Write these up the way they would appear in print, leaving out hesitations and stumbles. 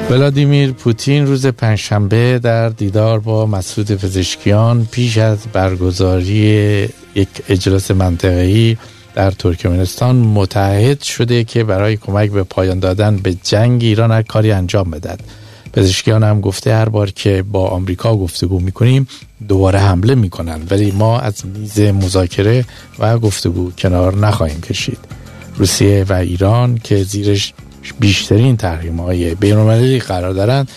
ولادیمیر پوتین روز پنجشنبه در دیدار با مسعود پزشکیان پیش از برگزاری یک اجلاس منطقه‌ای در ترکمنستان متعهد شده که برای کمک به پایان دادن به جنگ ایران هر کاری انجام بدهد. پزشکیان هم گفته هر بار که با آمریکا گفتگو میکنیم دوباره حمله میکنن، ولی ما از میز مذاکره و گفتگو کنار نخواهیم کشید. روسیه و ایران که زیرش بیشترین تحریم‌های بین‌المللی قرار دارند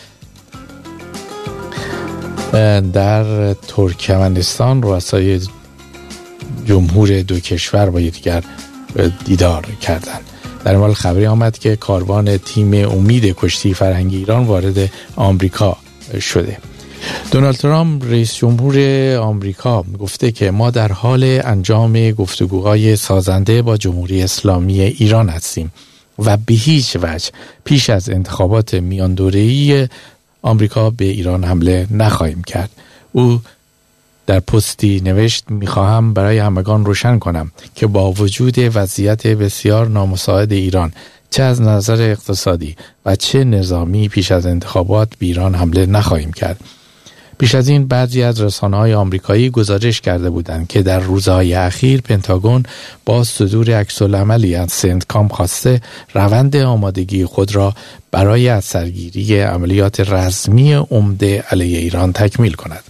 در ترکمنستان رؤسای جمهور دو کشور با یکدیگر دیدار کردند. در این حال خبری آمد که کاروان تیم امید کشتی فرهنگی ایران وارد آمریکا شده. دونالد ترامپ رئیس جمهور آمریکا گفته که ما در حال انجام گفتگوهای سازنده با جمهوری اسلامی ایران هستیم و به هیچ وجه پیش از انتخابات میان دوره‌ای آمریکا به ایران حمله نخواهیم کرد. او در پستی نوشت می‌خواهم برای همگان روشن کنم که با وجود وضعیت بسیار نامساعد ایران چه از نظر اقتصادی و چه نظامی پیش از انتخابات به ایران حمله نخواهیم کرد. پیش از این بعضی از رسانه‌های آمریکایی گزارش کرده بودند که در روزهای اخیر پنتاگون با صدور عکس‌العملی از سنتکام خواسته روند آمادگی خود را برای از سرگیری عملیات رزمی عمده علیه ایران تکمیل کند.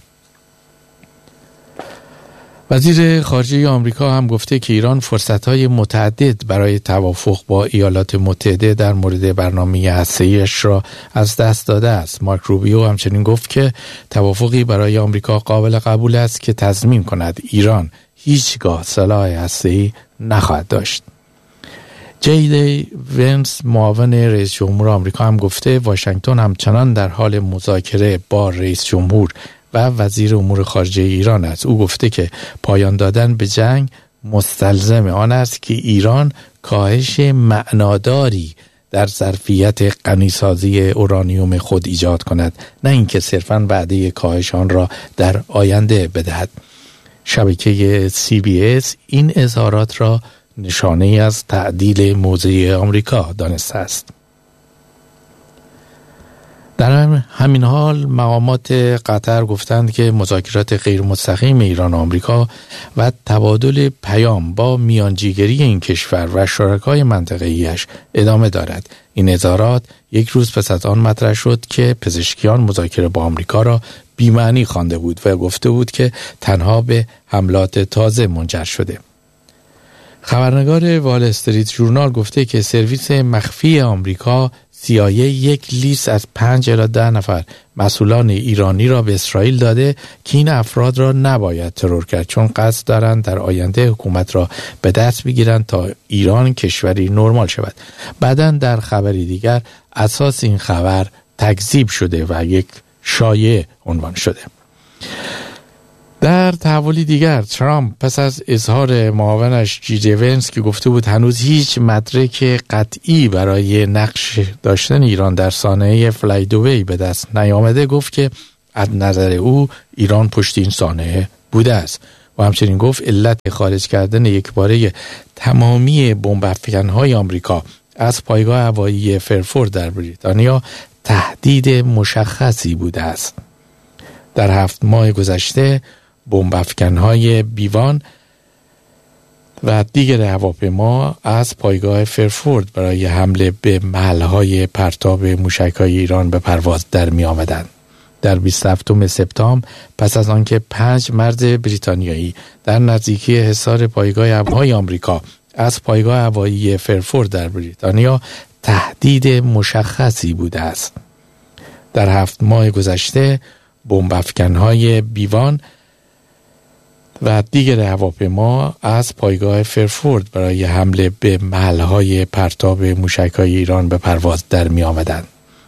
وزیر خارجه آمریکا هم گفته که ایران فرصت‌های متعدد برای توافق با ایالات متحده در مورد برنامه هسته‌ایش را از دست داده است. مارک روبیو همچنین گفت که توافقی برای آمریکا قابل قبول است که تضمین کند ایران هیچگاه سلاح هسته‌ای نخواهد داشت. جی دی ونس معاون رئیس جمهور آمریکا هم گفته واشنگتن همچنان در حال مذاکره با رئیس جمهور و وزیر امور خارجه ایران است. او گفته که پایان دادن به جنگ مستلزم آن است که ایران کاهش معناداری در ظرفیت غنیسازی اورانیوم خود ایجاد کند، نه اینکه صرفاً وعده کاهش آن را در آینده بدهد. شبکه CBS این اظهارات را نشانه از تعدیل موضع آمریکا دانسته است. در همین حال مقامات قطر گفتند که مذاکرات غیر مستقیم ایران و آمریکا و تبادل پیام با میانجیگری این کشور و شرکای منطقه‌ایش ادامه دارد. این اظهارات یک روز پس از آن مطرح شد که پزشکیان مذاکره با آمریکا را بی‌معنی خوانده بود و گفته بود که تنها به حملات تازه منجر شده. خبرنگار وال استریت ژورنال گفته که سرویس مخفی آمریکا CIA یک لیست از 5 الی 10 نفر مسئولان ایرانی را به اسرائیل داده که این افراد را نباید ترور کرد، چون قصد دارند در آینده حکومت را به دست بگیرند تا ایران کشوری نرمال شود. بعداً در خبری دیگر اساس این خبر تکذیب شده و یک شایعه عنوان شده. در تحولی دیگر ترامپ پس از اظهار معاونش جی دی ونس که گفته بود هنوز هیچ مدرک قطعی برای نقش داشتن ایران در سانحه فلای دوی به دست نیامده، گفت که از نظر او ایران پشت این سانحه بوده است و همچنین گفت علت خارج کردن یکباره تمامی بمب افکن‌های آمریکا از پایگاه هوایی فرفورد در بریتانیا تهدید مشخصی بوده است. در 7 ماه گذشته بمب افکن‌های بیوان و دیگر هواپیما از پایگاه فرفورد برای حمله به محل‌های پرتاب موشک‌های ایران به پرواز در می آمدند. در 27 سپتامبر پس از آنکه 5 مرد بریتانیایی در نزدیکی حصار پایگاه هوایی آمریکا از پایگاه هوایی فرفورد در بریتانیا تهدید مشخصی بوده است. در 7 ماه گذشته بمب افکن‌های بیوان و دیگر هواپیما از پایگاه فرفورد برای حمله به محل‌های پرتاب موشک‌های ایران به پرواز در می آمدند.